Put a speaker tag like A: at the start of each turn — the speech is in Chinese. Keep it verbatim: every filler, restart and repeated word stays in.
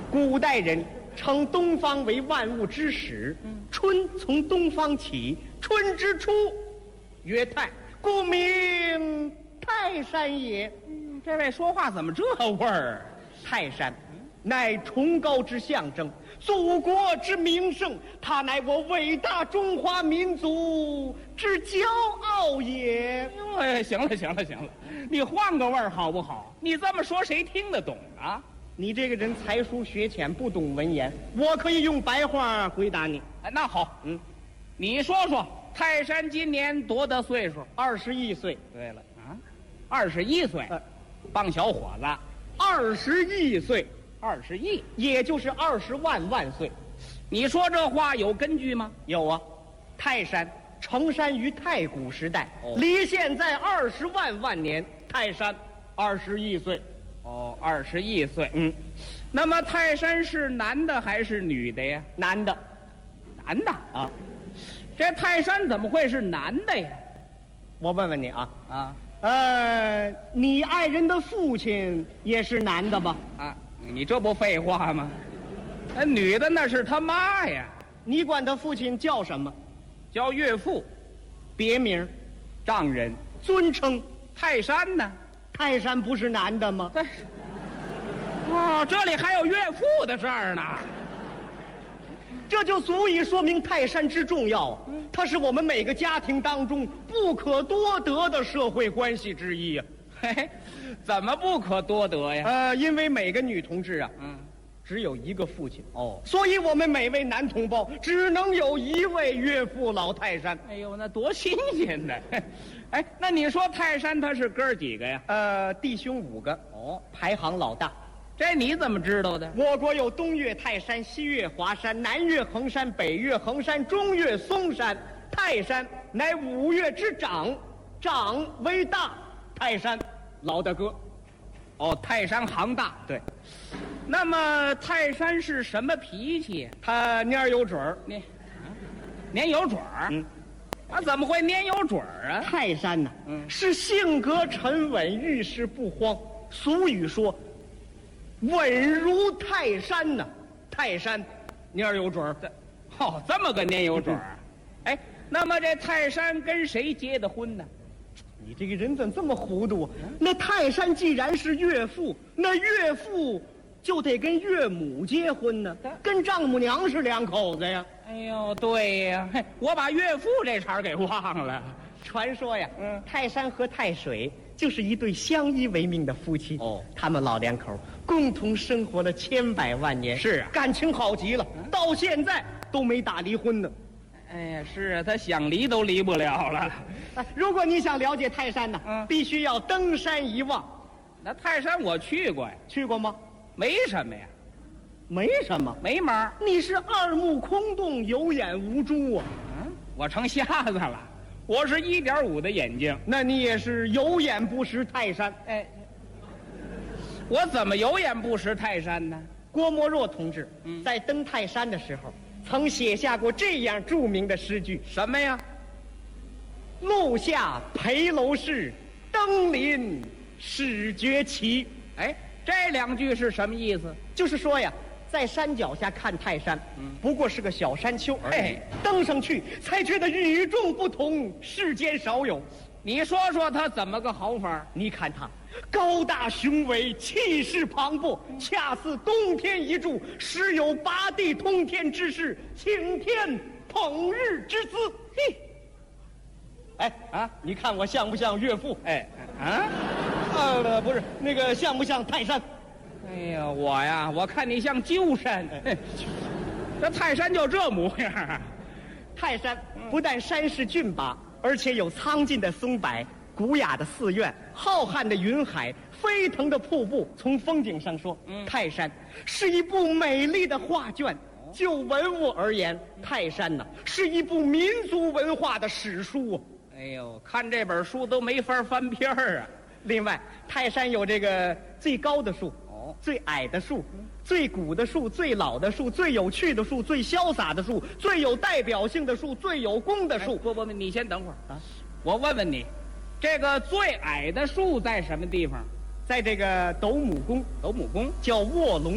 A: 古代人称东方为万物之始，春从东方起，春之初曰泰，故名泰山也。
B: 这位说话怎么这味儿？
A: 泰山乃崇高之象征，祖国之名胜，它乃我伟大中华民族之骄傲也。
B: 哎，行了行了行了，你换个味儿好不好？你这么说谁听得懂啊？
A: 你这个人才疏学浅，不懂文言，我可以用白话回答你。
B: 哎，那好，嗯，你说说，泰山今年多大岁数？
A: 二十一岁。
B: 对了啊，二十一岁，
A: 呃
B: 棒小伙子，
A: 二十一岁，
B: 二十亿，
A: 也就是二十万万岁。
B: 你说这话有根据吗？
A: 有啊，泰山成山于太古时代，
B: 哦
A: 离现在二十万万年。泰山二十一岁。
B: 哦，二十一岁，
A: 嗯，
B: 那么泰山是男的还是女的呀？
A: 男的
B: 男的
A: 啊。
B: 这泰山怎么会是男的呀？
A: 我问问你啊，
B: 啊
A: 呃，你爱人的父亲也是男的吧？
B: 啊，你这不废话吗？那女的那是他妈呀，
A: 你管他父亲叫什么？
B: 叫岳父，
A: 别名、
B: 丈人，
A: 尊称。
B: 泰山呢？
A: 泰山不是男的吗？
B: 但是，哦，这里还有岳父的事儿呢。
A: 这就足以说明泰山之重要，它是我们每个家庭当中不可多得的社会关系之一呀。
B: 嘿嘿，怎么不可多得呀？
A: 呃，因为每个女同志啊，
B: 嗯，
A: 只有一个父亲
B: 哦，
A: 所以我们每位男同胞只能有一位岳父老泰山。
B: 哎呦，那多新鲜的！哎，那你说泰山他是哥几个呀？
A: 呃，弟兄五个，
B: 哦，
A: 排行老大。
B: 这你怎么知道的？
A: 我国有东岳泰山、西岳华山、南岳衡山、北岳衡山、中岳嵩山。泰山乃五岳之长，长为大。泰山老大哥。
B: 哦，泰山行大。
A: 对，
B: 那么泰山是什么脾气？
A: 他蔫儿有准儿。
B: 你，蔫有准儿。
A: 嗯，
B: 啊，怎么会蔫有准儿啊？
A: 泰山呐、
B: 嗯
A: 是性格沉稳，遇事不慌。俗语说，稳如泰山呐、泰山蔫儿有准儿。
B: 哦，这么个蔫有准儿。哎，那么这泰山跟谁结的婚呢？
A: 你这个人怎么这么糊涂啊？那泰山既然是岳父，那岳父就得跟岳母结婚呢，跟丈母娘是两口子呀。
B: 哎呦，对呀，嘿，我把岳父这茬儿给忘了。
A: 传说呀，
B: 嗯
A: 泰山和泰水就是一对相依为命的夫妻。
B: 哦
A: 他们老两口共同生活了千百万年，
B: 是啊
A: 感情好极了，到现在都没打离婚呢。
B: 哎呀，是啊，他想离都离不了了。
A: 啊如果你想了解泰山呢，
B: 嗯
A: 必须要登山一望。
B: 那泰山我去过呀，
A: 去过吗？
B: 没什么呀，
A: 没什么。
B: 没门儿。
A: 你是二目空洞，有眼无珠啊！
B: 嗯，我成瞎子了，我是一点五的眼睛。
A: 那你也是有眼不识泰山。
B: 哎，我怎么有眼不识泰山呢？
A: 郭沫若同志
B: 嗯
A: 在登泰山的时候，曾写下过这样著名的诗句：
B: 什么呀？
A: 路下陪楼市，登临始觉奇。
B: 哎，这两句是什么意思？
A: 就是说呀，在山脚下看泰山，不过是个小山丘而已
B: 哎，
A: 登上去才觉得与众不同，世间少有。
B: 你说说他怎么个好法？
A: 你看他高大雄伟，气势磅礴，恰似东天一柱，时有拔地通天之势，擎天捧日之姿。嘿，哎
B: 啊，
A: 你看我像不像岳父？
B: 哎，啊，
A: 呃，不是，那个像不像泰山？
B: 哎呀，我呀，我看你像鸠山，嘿这泰山就这模样啊。
A: 泰山不但山势峻拔，而且有苍劲的松柏、古雅的寺院、浩瀚的云海、飞腾的瀑布。从风景上说，
B: 嗯
A: 泰山是一部美丽的画卷；就文物而言，泰山呐、是一部民族文化的史书啊。
B: 哎呦，看这本书都没法翻篇儿啊。
A: 另外，泰山有这个最高的树，
B: 哦
A: 最矮的树，最古的树，最老的树，最有趣的树，最潇洒的树，最有代表性的树，最有功的树。
B: 哎不不不，你先等会儿
A: 啊，
B: 我问问你，这个最矮的树在什么地方？
A: 在这个斗母宫，
B: 斗母宫。
A: 叫卧龙